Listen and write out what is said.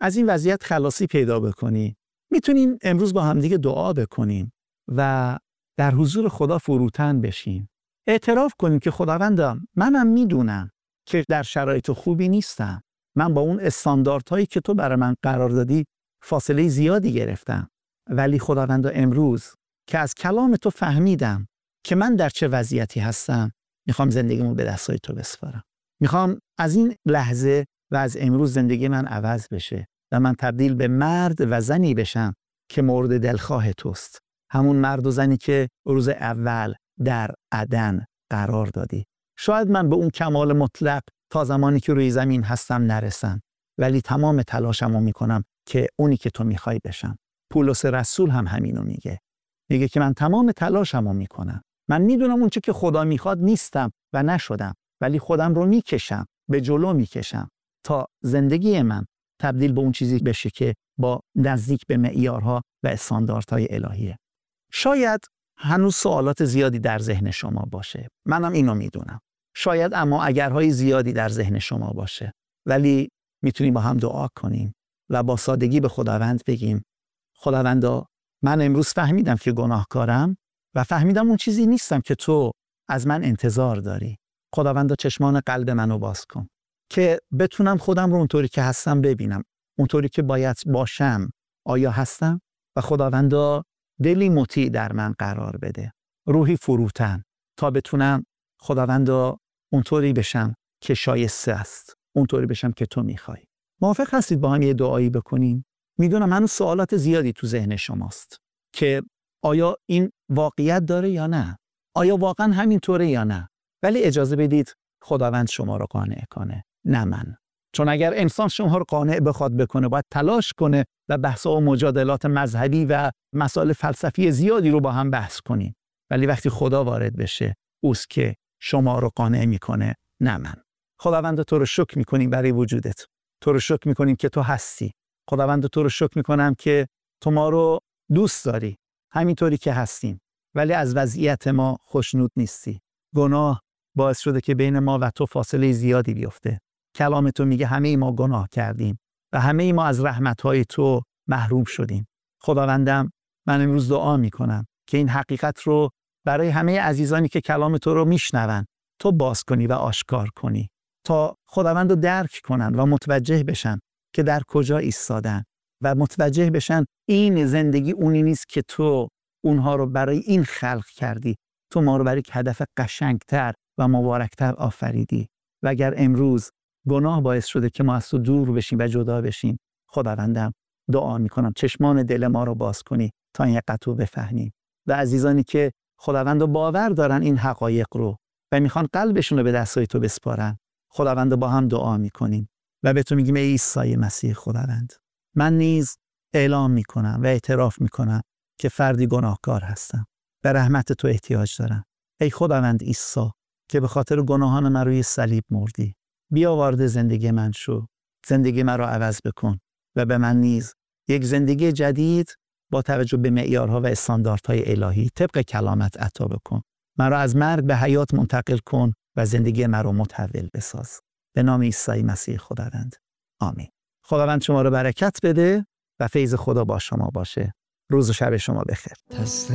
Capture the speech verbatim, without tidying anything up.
از این وضعیت خلاصی پیدا بکنی، میتونیم امروز با همدیگه دعا بکنیم و در حضور خدا فروتن بشیم. اعتراف کنیم که خداوندم، منم میدونم که در شرایط خوبی نیستم. من با اون استانداردهایی که تو برای من قرار دادی فاصله زیادی گرفتم. ولی خداوند امروز که از کلام تو فهمیدم که من در چه وضعیتی هستم، میخوام زندگیمو به دستای تو بسپارم. میخوام از این لحظه و از امروز زندگی من عوض بشه و من تبدیل به مرد و زنی بشم که مورد دلخواه توست. همون مرد و زنی که روز اول در عدن قرار دادی. شاید من به اون کمال مطلق تا زمانی که روی زمین هستم نرسم، ولی تمام تلاشمو میکنم که اونی که تو میخوای بشم. پولس رسول هم همینو میگه. میگه که من تمام تلاشمو میکنم. من میدونم اون چه که خدا میخواد نیستم و نشدم، ولی خودم رو میکشم، به جلو میکشم تا زندگی من تبدیل به اون چیزی بشه که با نزدیک به معیارها و استانداردهای الهیه. شاید هنوز سوالات زیادی در ذهن شما باشه. منم اینو میدونم. شاید اما اگرهای زیادی در ذهن شما باشه. ولی میتونیم با هم دعا کنیم و با سادگی به خداوند بگیم خداوندا، من امروز فهمیدم که گناهکارم و فهمیدم اون چیزی نیستم که تو از من انتظار داری. خداوندا چشمان قلب منو باز کن که بتونم خودم رو اونطوری که هستم ببینم، اونطوری که باید باشم آیا هستم؟ و خداوندا دلی مطیع در من قرار بده، روحی فروتن، تا بتونم خداوندا اونطوری بشم که شایسته است، اونطوری بشم که تو میخوای. موافق هستید با هم یه دعایی بکنیم؟ میدونم هنوز سوالات زیادی تو ذهن شماست که آیا این واقعیت داره یا نه؟ آیا واقعا همینطوره یا نه؟ ولی اجازه بدید خداوند شما رو قانع کنه، نه من. چون اگر انسان شما رو قانع بخواد بکنه، باید تلاش کنه و بحث‌ها و مجادلات مذهبی و مسائل فلسفی زیادی رو با هم بحث کنیم. ولی وقتی خدا وارد بشه، اوست که شما رو قانع میکنه، نه من. خداوند تو رو شکر میکنیم برای وجودت. تو رو شکر میکنیم که تو هستی. خداوند تو رو شکر میکنم که تو ما رو دوست داری، همینطوری که هستیم. ولی از وضعیت ما خوشنود نیستی. گناه باعث شده که بین ما و تو فاصله زیادی بیفته. کلام تو میگه همه ما گناه کردیم و همه ما از رحمت‌های تو محروم شدیم. خداوندم، من امروز دعا میکنم که این حقیقت رو برای همه عزیزانی که کلام تو رو میشنون تو باز کنی و آشکار کنی، تا خداوند رو درک کنن و متوجه بشن که در کجا ایستادن و متوجه بشن این زندگی اونی نیست که تو اونها رو برای این خلق کردی. تو ما رو برای یک هدف قشنگتر و مبارکتر آفریدی. و اگر امروز گناه باعث شده که ما از تو دور بشیم و جدا بشیم، خداوندم دعا میکنم چشمان دل ما رو باز کنی تا این حقیقت رو بفهمیم. و عزیزانی که خداوند رو باور دارن این حقایق رو و میخوان قلبشون رو به دستای تو بسپارن، خداوند با هم دعا میکنیم و به تو میگیم ای عیسی مسیح خداوند، من نیز اعلام میکنم و اعتراف میکنم که فردی گناهکار هستم، به رحمت تو احتیاج دارم. ای خداوند عیسی که به خاطر گناهان من روی صلیب مردی، بیا وارد زندگی من شو، زندگی من رو عوض بکن و به من نیز یک زندگی جدید با توجه به معیارها و استانداردهای الهی طبق کلامت عطا بکن. من رو از مرگ به حیات منتقل کن و زندگی من رو متحول بساز. به نام عیسی مسیح خداوند. آمین. خداوند شما رو برکت بده و فیض خدا با شما باشه. روز و شب شما بخیر.